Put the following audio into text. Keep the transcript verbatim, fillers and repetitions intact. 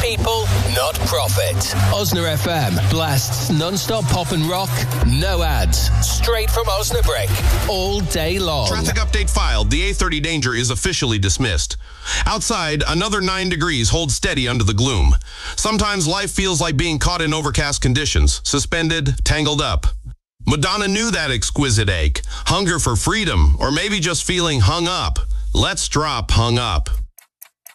people, not profit. Osna F M blasts non-stop pop and rock, no ads, straight from Osnabrick, all day long. Traffic update filed. The A thirty danger is officially dismissed. Outside, another nine degrees holds steady under the gloom. Sometimes life feels like being caught in overcast conditions, suspended, tangled up. Madonna knew that exquisite ache, hunger for freedom, or maybe just feeling hung up. Let's drop Hung Up.